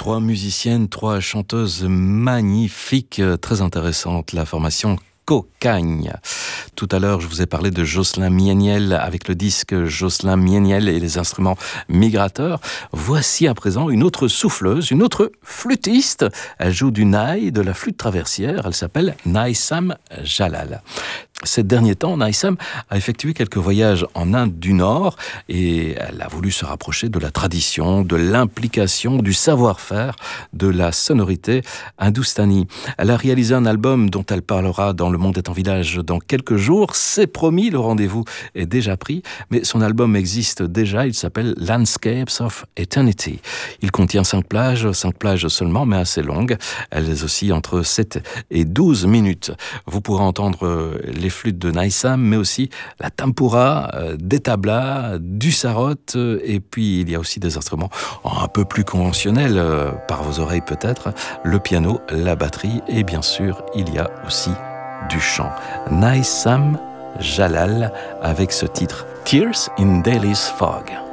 Trois musiciennes, trois chanteuses magnifiques, très intéressantes. La formation Cocagne. Tout à l'heure, je vous ai parlé de Jocelyn Mieniel avec le disque Jocelyn Mieniel et les instruments migrateurs. Voici à présent une autre souffleuse, une autre flûtiste. Elle joue du naï, de la flûte traversière. Elle s'appelle Naïsam Jalal. Ces derniers temps, Naïsam a effectué quelques voyages en Inde du Nord et elle a voulu se rapprocher de la tradition, de l'implication, du savoir-faire, de la sonorité hindoustanie. Elle a réalisé un album dont elle parlera dans Le Monde est en village dans quelques jours. C'est promis, le rendez-vous est déjà pris, mais son album existe déjà, il s'appelle Landscapes of Eternity. Il contient 5 plages seulement, mais assez longues. Elles oscillent entre 7 et 12 minutes. Vous pourrez entendre les flûtes de Naïsam, mais aussi la tampura, des tablas, du sarod, et puis il y a aussi des instruments un peu plus conventionnels, par vos oreilles peut-être, le piano, la batterie, et bien sûr, il y a aussi du chant. Naïsam Jalal avec ce titre Tears in Delhi's Fog.